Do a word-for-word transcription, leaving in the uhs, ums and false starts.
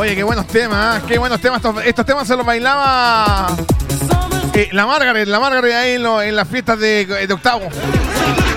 Oye, qué buenos temas, ¿eh? Qué buenos temas. Estos, estos temas se los bailaba eh, la Margaret, la Margaret ahí en, lo, en las fiestas de, de octavo.